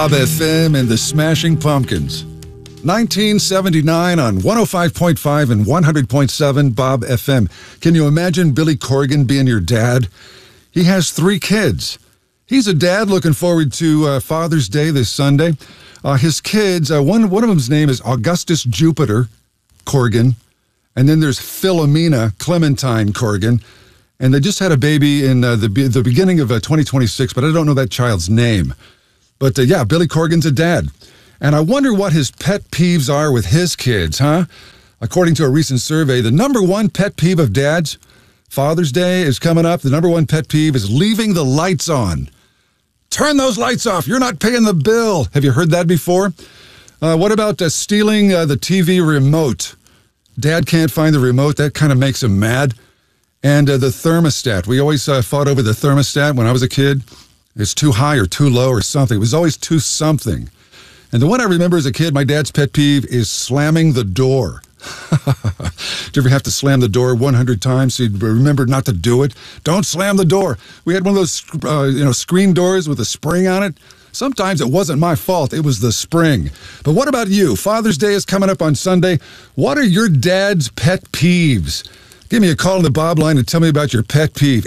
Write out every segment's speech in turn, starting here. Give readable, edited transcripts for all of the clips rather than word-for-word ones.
Bob FM and the Smashing Pumpkins. 1979 on 105.5 and 100.7 Bob FM. Can you imagine Billy Corgan being your dad? He has 3 kids. He's a dad looking forward to Father's Day this Sunday. His kids, one of them's name is Augustus Jupiter Corgan, and then there's Philomena Clementine Corgan, and they just had a baby in the beginning of 2026, but I don't know that child's name. But yeah, Billy Corgan's a dad. And I wonder what his pet peeves are with his kids, huh? According to a recent survey, the number one pet peeve of dads, Father's Day is coming up. The number one pet peeve is leaving the lights on. Turn those lights off. You're not paying the bill. Have you heard that before? What about stealing the TV remote? Dad can't find the remote. That kind of makes him mad. And the thermostat. We always fought over the thermostat when I was a kid. It's too high or too low or something. It was always too something. And the one I remember as a kid, my dad's pet peeve is slamming the door. Did you ever have to slam the door 100 times so you'd remember not to do it? Don't slam the door. We had one of those screen doors with a spring on it. Sometimes it wasn't my fault. It was the spring. But what about you? Father's Day is coming up on Sunday. What are your dad's pet peeves? Give me a call on the Bob line and tell me about your pet peeve.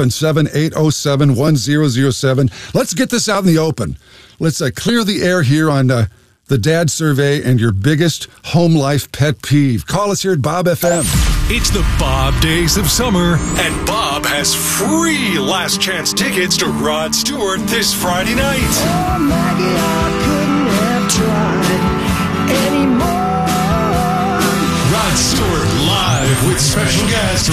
877-807-1007. Let's get this out in the open. Let's clear the air here on the Dad Survey and your biggest home life pet peeve. Call us here at Bob FM. It's the Bob Days of Summer, and Bob has free last chance tickets to Rod Stewart this Friday night. Oh, Maggie, I couldn't have tried anymore. Rod Stewart live with special guest